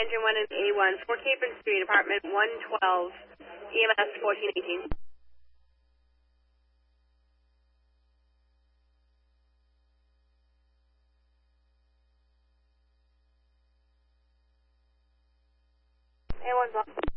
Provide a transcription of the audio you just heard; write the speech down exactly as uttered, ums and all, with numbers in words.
engine one is A one, four Capron Street, apartment one twelve, E M S fourteen eighteen. A one's off.